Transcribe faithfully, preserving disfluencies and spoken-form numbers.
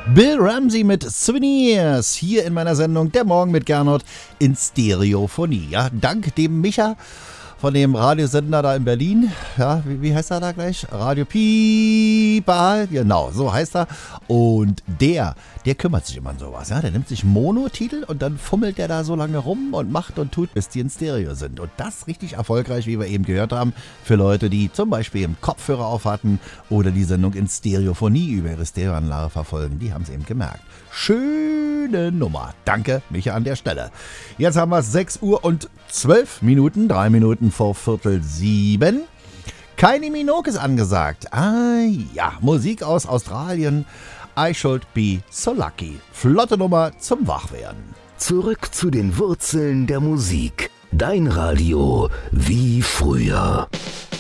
Bill Ramsey mit Souvenirs hier in meiner Sendung Der Morgen mit Gernot in Stereophonie. Ja, dank dem Micha von dem Radiosender da in Berlin. Ja, wie, wie heißt er da gleich? Radio Piepal. Genau, so heißt er. Und der, der kümmert sich immer um sowas. Ja? Der nimmt sich Monotitel und dann fummelt der da so lange rum und macht und tut, bis die in Stereo sind. Und das richtig erfolgreich, wie wir eben gehört haben, für Leute, die zum Beispiel im Kopfhörer auf hatten oder die Sendung in Stereophonie über ihre Stereoanlage verfolgen. Die haben es eben gemerkt. Schöne Nummer. Danke, Micha, an der Stelle. Jetzt haben wir sechs Uhr und zwölf Minuten, drei Minuten vor Viertel sieben. Kylie Minogue ist angesagt. Ah ja, Musik aus Australien. I Should Be So Lucky. Flotte Nummer zum Wachwerden. Zurück zu den Wurzeln der Musik. Dein Radio wie früher.